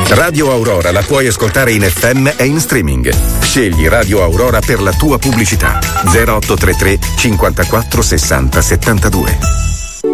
Radio Aurora la puoi ascoltare in FM e in streaming. Scegli Radio Aurora per la tua pubblicità. 0833 54 60 72.